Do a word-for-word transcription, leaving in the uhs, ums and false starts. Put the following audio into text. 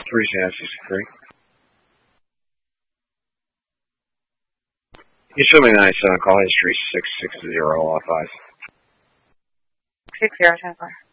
three San sixty-three. You show me ninety-seven, call history six six zero, off eyes. six zero, ten four.